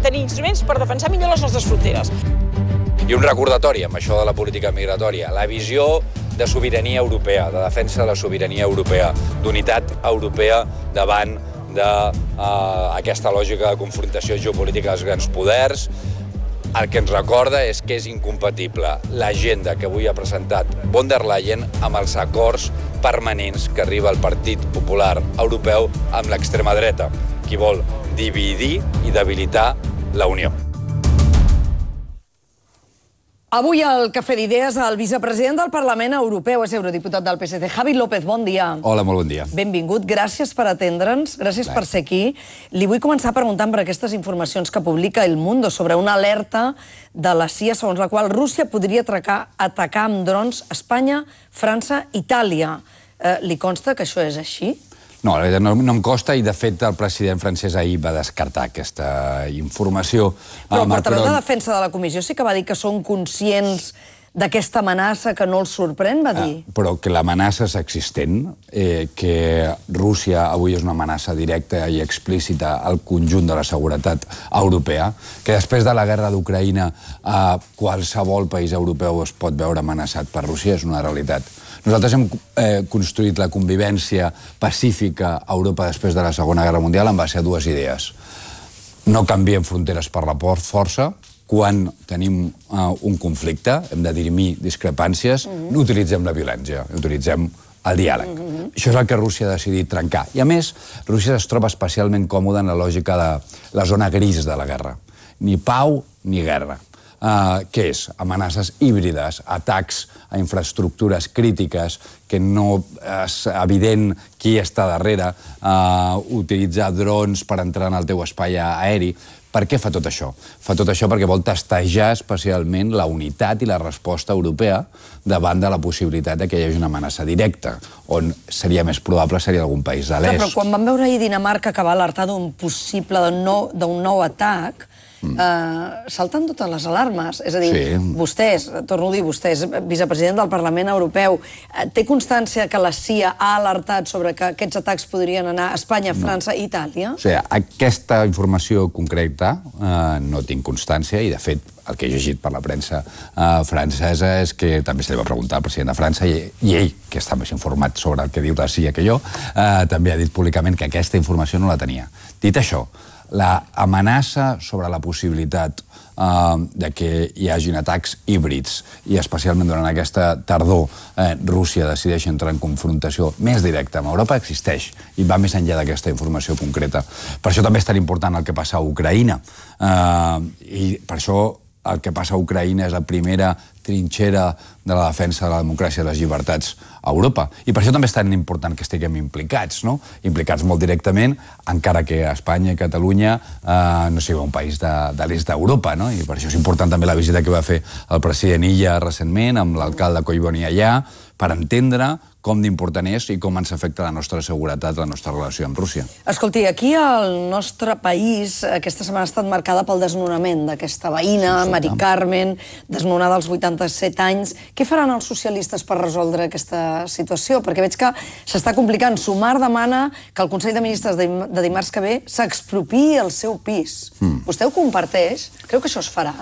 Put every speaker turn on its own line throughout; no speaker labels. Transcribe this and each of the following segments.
tenir instruments per defensar millor les nostres fronteres.
I un recordatori amb això de la política migratòria, la visió de sobirania europea, de defensa de la sobirania europea, d'unitat europea davant d'aquesta lògica de confrontació geopolítica dels grans poders. El que ens recorda és que és incompatible l'agenda que avui ha presentat von der Leyen amb els acords permanents que arriba el Partit Popular Europeu amb l'extrema dreta, qui vol dividir i debilitar la Unió.
Avui al Cafè d'Idees el vicepresident del Parlament Europeu és eurodiputat del PSC, Javi López, bon dia.
Hola, molt bon dia.
Benvingut, gràcies per atendre'ns, gràcies per ser aquí. Li vull començar preguntant per aquestes informacions que publica El Mundo sobre una alerta de la CIA segons la qual Rússia podria atacar amb drons Espanya, França, Itàlia. Li consta que això és així?
No, no em costa i, de fet, el president francès ahir va descartar aquesta informació.
Però el portaveu de defensa de la comissió sí que va dir que són conscients d'aquesta amenaça, que no els sorprèn, va dir.
Però que l'amenaça és existent, que Rússia avui és una amenaça directa i explícita al conjunt de la seguretat europea, que després de la guerra d'Ucraïna qualsevol país europeu es pot veure amenaçat per Rússia, és una realitat. Nosaltres hem construït la convivència pacífica a Europa després de la Segona Guerra Mundial en base a dues idees. No canviem fronteres per la força. Quan tenim un conflicte, hem de dirimir discrepàncies, no utilitzem la violència, utilitzem el diàleg. Això és el que Rússia ha decidit trencar. I, a més, Rússia es troba especialment còmoda en la lògica de la zona gris de la guerra. Ni pau ni guerra. Què és? Amenaces híbrides, atacs a infraestructures crítiques, que no és evident qui està darrere, utilitzar drons per entrar en el teu espai aeri. Per què fa tot això? Fa tot això perquè vol testejar especialment la unitat i la resposta europea davant de la possibilitat que hi hagi una amenaça directa, on seria més probable seria algun país de l'est.
Però quan vam veure ahir Dinamarca que va alertar d'un possible, d'un nou atac, salten totes les alarmes. És a dir, vostès, torno a dir vostès, vicepresident del Parlament Europeu, té constància que la CIA ha alertat sobre que aquests atacs podrien anar a Espanya, França i Itàlia?
O sigui, aquesta informació concreta no tinc constància i, de fet, el que he llegit per la premsa francesa és que també se li va preguntar al president de França i ell, que està més informat sobre el que diu la CIA que jo, també ha dit públicament que aquesta informació no la tenia. Dit això, l'amenaça sobre la possibilitat de que hi hagin atacs híbrids i especialment durant aquesta tardor Rússia decideix entrar en confrontació més directa amb Europa existeix i va més enllà d'aquesta informació concreta. Per això també és tan important el que passa a Ucraïna i per això el que passa a Ucraïna és la primera trinxera de la defensa de la democràcia i les llibertats a Europa. I per això també és tan important que estiguem implicats, no? Implicats molt directament, encara que Espanya i Catalunya no sigui un país de l'est d'Europa, no? I per això és important també la visita que va fer el president Illa recentment amb l'alcalde Collboni allà, per entendre com d'important és i com ens afecta la nostra seguretat, la nostra relació amb Rússia.
Escolti, aquí al nostre país aquesta setmana ha estat marcada pel desnonament d'aquesta veïna, Mari Carmen, desnonada als 87 anys. Què faran els socialistes per resoldre aquesta situació? Perquè veig que s'està complicant. Sumar demana que el Consell de Ministres de dimarts que ve s'expropiï el seu pis. Vostè ho comparteix? Creu que això es farà?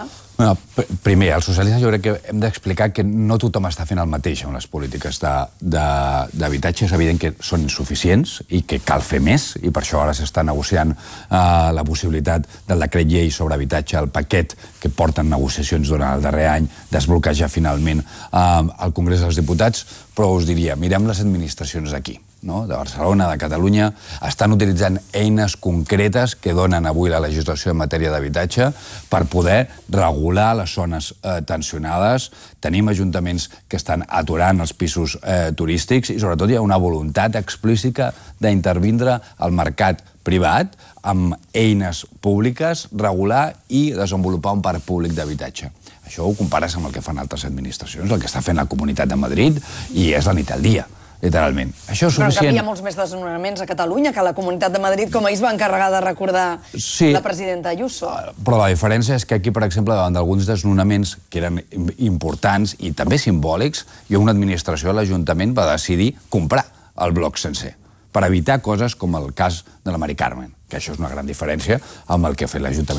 Primer, els socialistes jo crec que hem d'explicar que no tothom està fent el mateix amb les polítiques d'habitatge. És evident que són insuficients i que cal fer més i per això ara s'està negociant la possibilitat del decret llei sobre habitatge, el paquet que porten negociacions durant el darrer any, desbloquejar finalment al Congrés dels Diputats, però us diria, mirem les administracions d'aquí, de Barcelona, de Catalunya, estan utilitzant eines concretes que donen avui la legislació en matèria d'habitatge per poder regular les zones tensionades. Tenim ajuntaments que estan aturant els pisos turístics i sobretot hi ha una voluntat explícita d'intervindre al mercat privat amb eines públiques, regular i desenvolupar un parc públic d'habitatge. Això ho compares amb el que fan altres administracions, el que està fent la Comunitat de Madrid i és la nit al dia. Literalment. Això és suficient.
Però en canvi hi ha molts més desnonaments a Catalunya que la Comunitat de Madrid, com ahir es va encarregar de recordar la presidenta Ayuso.
Però la diferència és que aquí, per exemple, davant d'alguns desnonaments que eren importants i també simbòlics, hi ha una administració, l'Ajuntament, va decidir comprar el bloc sencer per evitar coses com el cas de la Mari Carmen, que això és una gran diferència amb el que ha fet l'Ajuntament